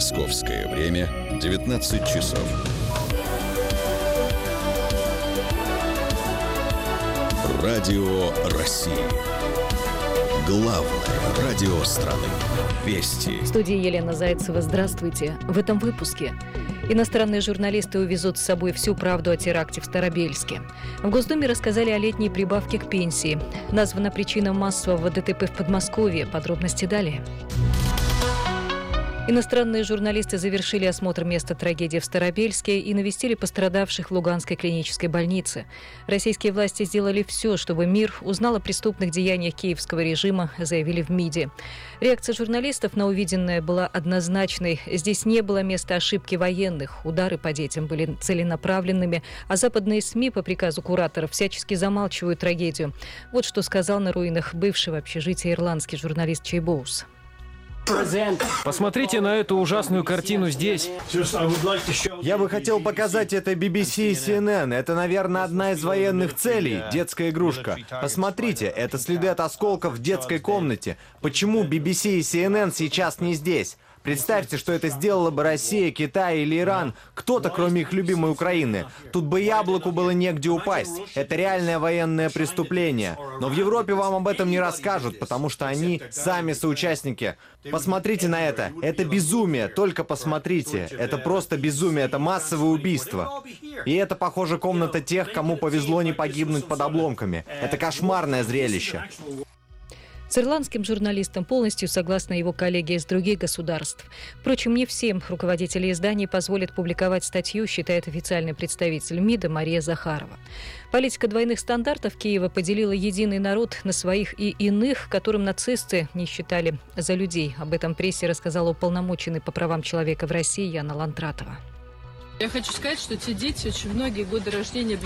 Московское время 19 часов. Радио России. Главное радио страны. Вести. В студии Елена Зайцева. Здравствуйте. В этом выпуске. Иностранные журналисты увезут с собой всю правду о теракте в Старобельске. В Госдуме рассказали о летней прибавке к пенсии. Названа причина массового ДТП в Подмосковье. Подробности далее. Иностранные журналисты завершили осмотр места трагедии в Старобельске и навестили пострадавших в Луганской клинической больнице. Российские власти сделали все, чтобы мир узнал о преступных деяниях киевского режима, заявили в МИДе. Реакция журналистов на увиденное была однозначной. Здесь не было места ошибки военных. Удары по детям были целенаправленными, а западные СМИ по приказу кураторов всячески замалчивают трагедию. Вот что сказал на руинах бывшего общежития ирландский журналист Чей Боус. Посмотрите на эту ужасную картину здесь. Я бы хотел показать это BBC и CNN. Это, наверное, одна из военных целей. Детская игрушка. Посмотрите, это следы от осколков в детской комнате. Почему BBC и CNN сейчас не здесь? Представьте, что это сделала бы Россия, Китай или Иран. Кто-то, кроме их любимой Украины. Тут бы яблоку было негде упасть. Это реальное военное преступление. Но в Европе вам об этом не расскажут, потому что они сами соучастники. Посмотрите на это. Это безумие. Только посмотрите. Это просто безумие. Это массовое убийство. И это, похоже, комната тех, кому повезло не погибнуть под обломками. Это кошмарное зрелище. С ирландским журналистом полностью согласны его коллеги из других государств. Впрочем, не всем руководители изданий позволят публиковать статью, считает официальный представитель МИДа Мария Захарова. Политика двойных стандартов Киева поделила единый народ на своих и иных, которым нацисты не считали за людей. Об этом прессе рассказала уполномоченный по правам человека в России Яна Лантратова. Я хочу сказать, что те дети очень многие годы рождения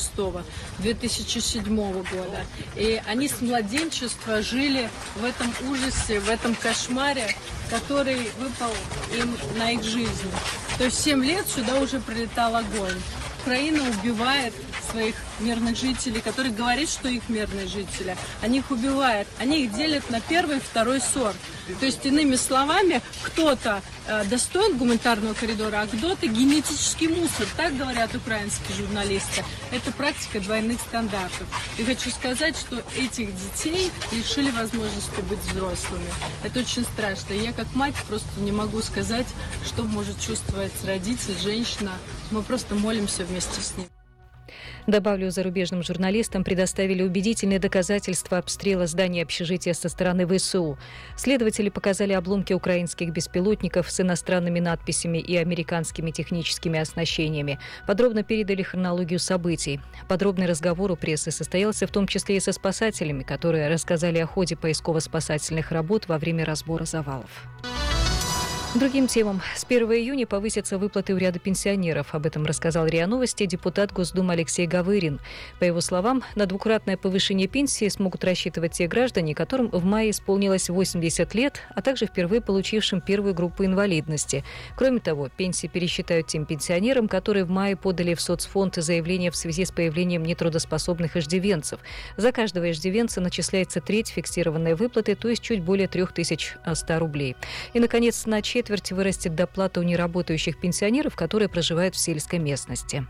2006-2007 года. И они с младенчества жили в этом ужасе, в этом кошмаре, который выпал им на их жизнь. То есть 7 лет сюда уже прилетал огонь. Украина убивает своих мирных жителей, которые говорят, что их мирные жители. Они их убивают. Они их делят на первый и второй сорт. То есть, иными словами, кто-то достоин гуманитарного коридора, а кто-то генетический мусор. Так говорят украинские журналисты. Это практика двойных стандартов. И хочу сказать, что этих детей лишили возможности быть взрослыми. Это очень страшно. Я как мать просто не могу сказать, что может чувствовать родитель, женщина. Мы просто молимся вместе с ним. Добавлю, зарубежным журналистам предоставили убедительные доказательства обстрела здания общежития со стороны ВСУ. Следователи показали обломки украинских беспилотников с иностранными надписями и американскими техническими оснащениями. Подробно передали хронологию событий. Подробный разговор у прессы состоялся в том числе и со спасателями, которые рассказали о ходе поисково-спасательных работ во время разбора завалов. Другим темам. С 1 июня повысятся выплаты у ряда пенсионеров. Об этом рассказал РИА Новости депутат Госдумы Алексей Гавырин. По его словам, на двукратное повышение пенсии смогут рассчитывать те граждане, которым в мае исполнилось 80 лет, а также впервые получившим первую группу инвалидности. Кроме того, пенсии пересчитают тем пенсионерам, которые в мае подали в соцфонд заявление в связи с появлением нетрудоспособных иждивенцев. За каждого иждивенца начисляется треть фиксированной выплаты, то есть чуть более 3100 рублей. И, наконец, на четверть вырастет доплата у неработающих пенсионеров, которые проживают в сельской местности.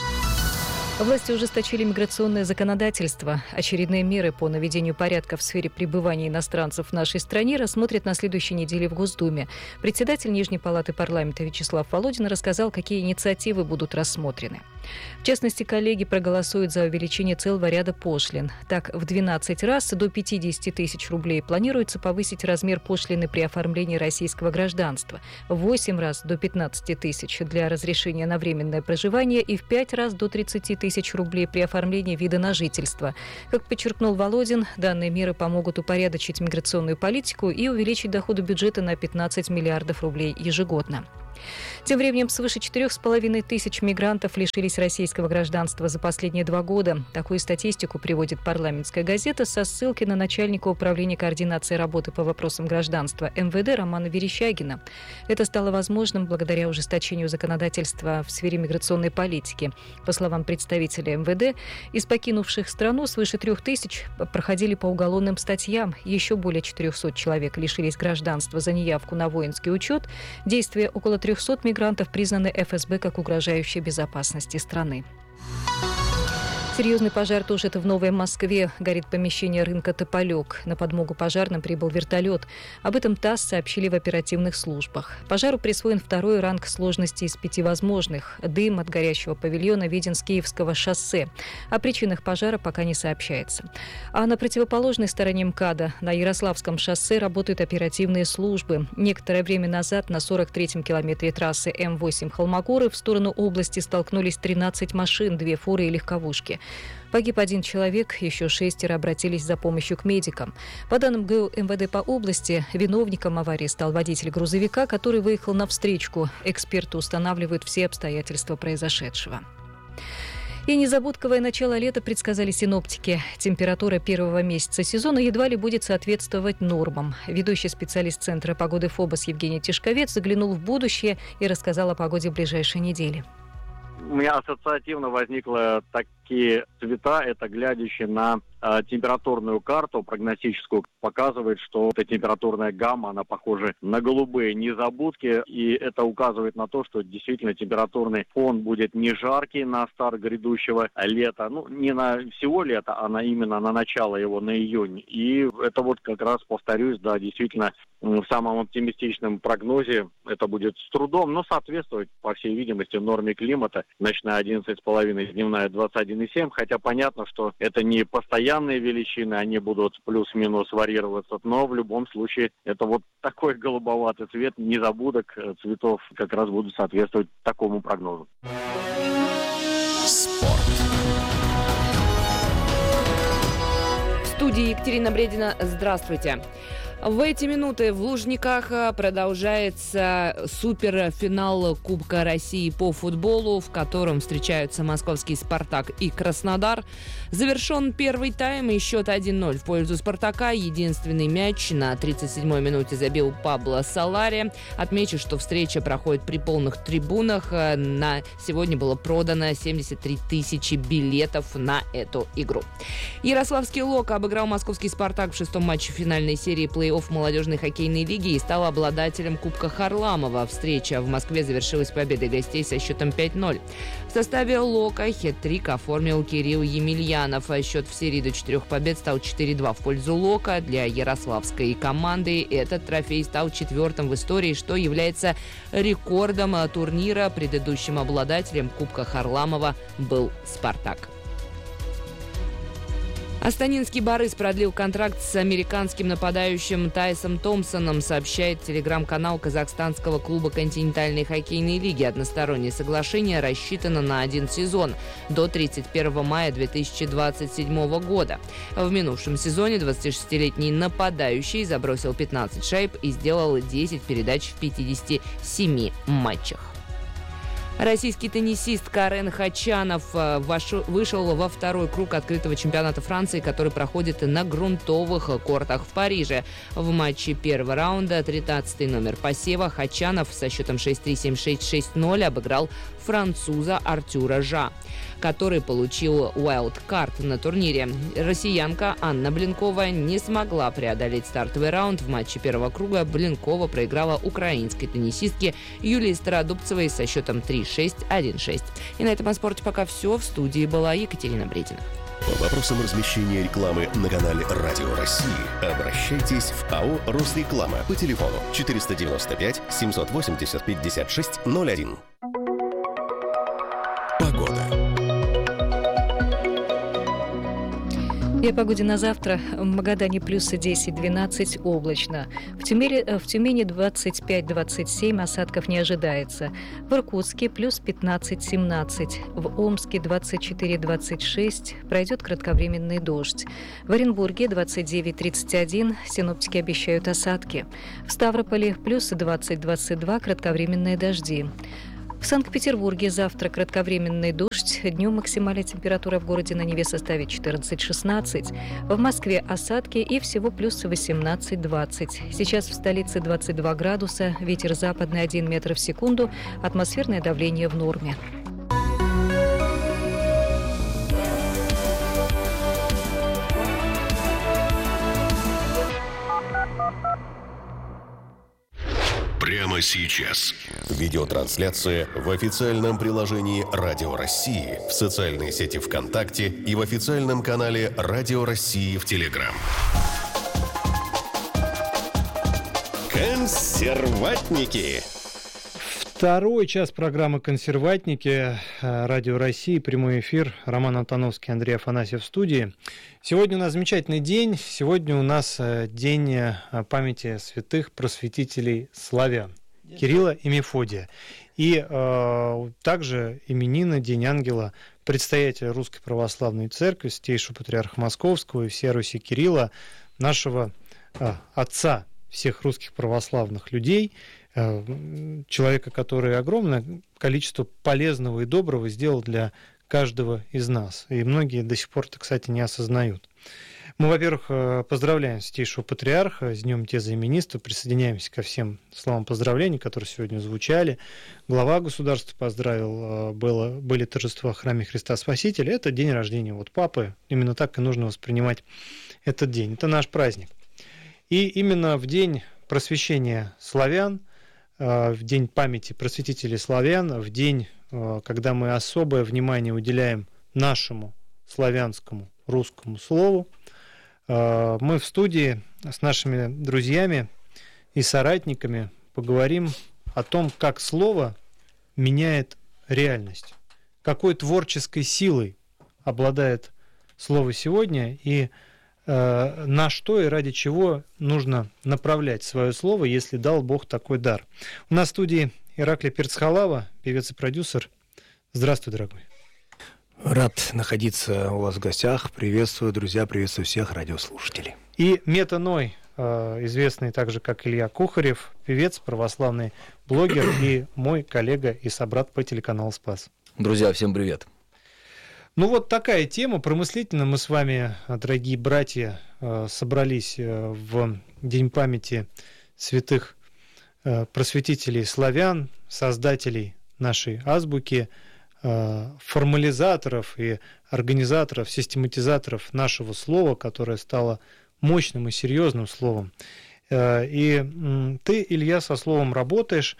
Власти ужесточили миграционное законодательство. Очередные меры по наведению порядка в сфере пребывания иностранцев в нашей стране рассмотрят на следующей неделе в Госдуме. Председатель Нижней палаты парламента Вячеслав Володин рассказал, какие инициативы будут рассмотрены. В частности, коллеги проголосуют за увеличение целого ряда пошлин. Так, в 12 раз до 50 тысяч рублей планируется повысить размер пошлины при оформлении российского гражданства, в 8 раз до 15 тысяч для разрешения на временное проживание и в 5 раз до 30 тысяч рублей при оформлении вида на жительство. Как подчеркнул Володин, данные меры помогут упорядочить миграционную политику и увеличить доходы бюджета на 15 миллиардов рублей ежегодно. Тем временем свыше 4,5 тысяч мигрантов лишились российского гражданства за последние 2 года. Такую статистику приводит «Парламентская газета» со ссылки на начальника управления координации работы по вопросам гражданства МВД Романа Верещагина. Это стало возможным благодаря ужесточению законодательства в сфере миграционной политики. По словам представителя МВД, из покинувших страну свыше 3 тысяч проходили по уголовным статьям. Еще более 400 человек лишились гражданства за неявку на воинский учет. Действия около 300 мигрантов признаны ФСБ как угрожающие безопасности страны. Серьезный пожар тушит в Новой Москве. Горит помещение рынка «Тополек». На подмогу пожарным прибыл вертолет. Об этом ТАСС сообщили в оперативных службах. Пожару присвоен 2-й ранг сложности из 5 возможных. Дым от горящего павильона виден с Киевского шоссе. О причинах пожара пока не сообщается. А на противоположной стороне МКАДа, на Ярославском шоссе, работают оперативные службы. Некоторое время назад на 43-м километре трассы М8 Холмогоры в сторону области столкнулись 13 машин, 2 фуры и легковушки. Погиб 1 человек, еще 6 обратились за помощью к медикам. По данным ГУ МВД по области, виновником аварии стал водитель грузовика, который выехал на встречку. Эксперты устанавливают все обстоятельства произошедшего. И незабудковое начало лета предсказали синоптики. Температура первого месяца сезона едва ли будет соответствовать нормам. Ведущий специалист Центра погоды ФОБОС Евгений Тишковец заглянул в будущее и рассказал о погоде ближайшей недели. У меня ассоциативно возникло такие цвета, это глядящие на температурную карту прогностическую, показывает, что эта температурная гамма, она похожа на голубые незабудки, и это указывает на то, что действительно температурный фон будет не жаркий на старт грядущего лета, не на всего лета, а именно на начало его, на июнь. И это вот как раз, повторюсь, да, действительно, в самом оптимистичном прогнозе это будет с трудом, но соответствовать, по всей видимости, норме климата. Ночная 11,5, дневная 21,7, хотя понятно, что это не постоянные величины, они будут плюс-минус варьироваться, но в любом случае это вот такой голубоватый цвет незабудок цветов как раз будут соответствовать такому прогнозу. Спорт. В студии Екатерина Бредина. Здравствуйте. В эти минуты в Лужниках продолжается суперфинал Кубка России по футболу, в котором встречаются московский «Спартак» и Краснодар. Завершен первый тайм, и счет 1-0 в пользу «Спартака». Единственный мяч на 37-й минуте забил Пабло Солари. Отмечу, что встреча проходит при полных трибунах. На сегодня было продано 73 тысячи билетов на эту игру. Ярославский «Лок» обыграл московский «Спартак» в 6-м матче финальной серии плей-офф молодежной хоккейной лиги и стал обладателем Кубка Харламова. Встреча в Москве завершилась победой гостей со счетом 5-0. В составе «Лока» хет-трик оформил Кирилл Емельянов. Счет в серии до 4 побед стал 4-2 в пользу «Лока». Для ярославской команды этот трофей стал 4-м в истории, что является рекордом турнира. Предыдущим обладателем Кубка Харламова был «Спартак». Астанинский «Барыс» продлил контракт с американским нападающим Тайсом Томпсоном, сообщает телеграм-канал казахстанского клуба континентальной хоккейной лиги. Одностороннее соглашение рассчитано на 1 сезон до 31 мая 2027 года. В минувшем сезоне 26-летний нападающий забросил 15 шайб и сделал 10 передач в 57 матчах. Российский теннисист Карен Хачанов вышел во 2-й круг открытого чемпионата Франции, который проходит на грунтовых кортах в Париже. В матче первого раунда 13-й номер посева Хачанов со счетом 6-3, 7-6, 6-0 обыграл француза Артюра Жа, который получил уайлд-карт на турнире. Россиянка Анна Блинкова не смогла преодолеть стартовый раунд. В матче первого круга Блинкова проиграла украинской теннисистке Юлии Стародубцевой со счетом 3-6, 1-6. И на этом о спорте пока все. В студии была Екатерина Бредина. По вопросам размещения рекламы на канале «Радио России» обращайтесь в АО «Росреклама» по телефону 495 780 56 01. Погода. И И о погоде на завтра. В Магадане плюс 10-12, облачно. В Тюмени 25-27, осадков не ожидается. В Иркутске плюс 15-17. В Омске 24-26, пройдет кратковременный дождь. В Оренбурге 29-31, синоптики обещают осадки. В Ставрополе плюс 20-22, кратковременные дожди. В Санкт-Петербурге завтра кратковременный дождь. Днем максимальная температура в городе на Неве составит 14-16. В Москве осадки и всего плюс 18-20. Сейчас в столице 22 градуса, ветер западный 1 метр в секунду, атмосферное давление в норме. Прямо сейчас. Видеотрансляция в официальном приложении «Радио России», в социальной сети ВКонтакте и в официальном канале «Радио России» в Телеграм. Консерватники. Второй час программы «Консерватники», Радио России, прямой эфир. Роман Антоновский, Андрей Афанасьев в студии. Сегодня у нас замечательный день. Сегодня у нас день памяти святых просветителей славян Кирилла и Мефодия. И также именины, День ангела, предстоятеля Русской Православной Церкви, Святейшего Патриарха Московского и всей Руси Кирилла, нашего отца всех русских православных людей, человека, который огромное количество полезного и доброго сделал для каждого из нас. И многие до сих пор это, кстати, не осознают. Мы, во-первых, поздравляем Святейшего Патриарха с Днем Тезаименинства, присоединяемся ко всем словам поздравлений, которые сегодня звучали. Глава государства поздравил, были торжества в храме Христа Спасителя. Это день рождения Папы. Именно так и нужно воспринимать этот день. Это наш праздник. И именно в день просвещения славян, в день памяти просветителей славян, в день, когда мы особое внимание уделяем нашему славянскому русскому слову, мы в студии с нашими друзьями и соратниками поговорим о том, как слово меняет реальность, какой творческой силой обладает слово сегодня и на что и ради чего нужно направлять свое слово, если дал Бог такой дар. У нас в студии Ираклий Перцхалава, певец и продюсер. Здравствуй, дорогой. Рад находиться у вас в гостях. Приветствую, друзья, приветствую всех радиослушателей. И Мета Ной, известный также как Илья Кухарев, певец, православный блогер и мой коллега и собрат по телеканалу «Спас». Друзья, всем привет. Ну вот такая тема. Промыслительно мы с вами, дорогие братья, собрались в День памяти святых просветителей славян, создателей нашей азбуки, формализаторов и организаторов, систематизаторов нашего слова, которое стало мощным и серьезным словом. И ты, Илья, со словом работаешь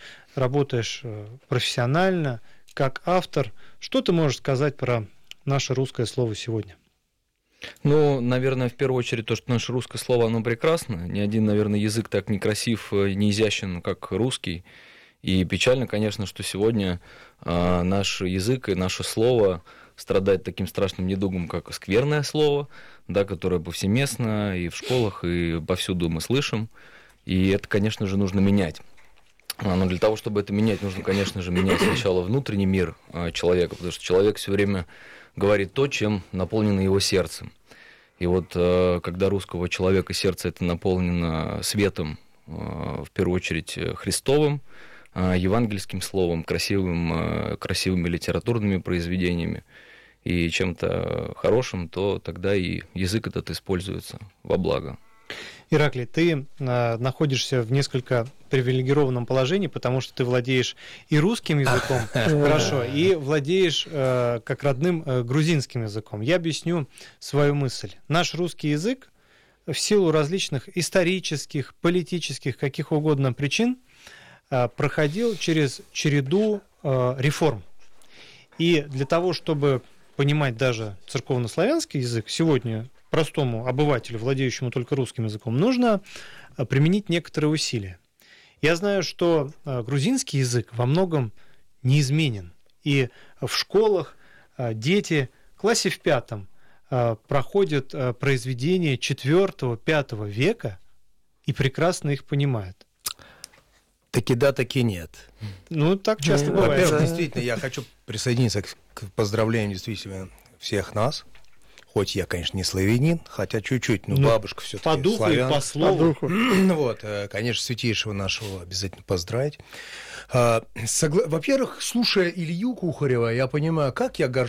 профессионально, как автор. Что ты можешь сказать про наше русское слово сегодня? Ну, наверное, в первую очередь то, что наше русское слово, оно прекрасно. Ни один, наверное, язык так не красив, не изящен, как русский. И печально, конечно, что сегодня наш язык и наше слово страдает таким страшным недугом, как скверное слово, да, которое повсеместно и в школах, и повсюду мы слышим. И это, конечно же, нужно менять. Но для того, чтобы это менять, нужно, конечно же, менять сначала внутренний мир человека, потому что человек все время говорит то, чем наполнено его сердцем. И вот когда русского человека сердце это наполнено светом, в первую очередь Христовым, евангельским словом, красивыми литературными произведениями и чем-то хорошим, то тогда и язык этот используется во благо. Ираклий, ты находишься в несколько привилегированном положении, потому что ты владеешь и русским языком хорошо, и владеешь как родным грузинским языком. Я объясню свою мысль. Наш русский язык в силу различных исторических, политических, каких угодно причин проходил через череду реформ. И для того, чтобы понимать даже церковнославянский язык сегодня, простому обывателю, владеющему только русским языком, нужно применить некоторые усилия. Я знаю, что грузинский язык во многом неизменен. И в школах дети в классе в 5 проходят произведения 4-5 века и прекрасно их понимают? Таки да, таки нет. Ну, так часто бывает. Во-первых, действительно, я хочу присоединиться к поздравлениям действительно всех нас. Хоть я, конечно, не славянин, хотя чуть-чуть, но бабушка все-таки по духу славян. И по слову. Вот, конечно, святейшего нашего обязательно поздравить. Во-первых, слушая Илью Кухарева, я понимаю, как я горжусь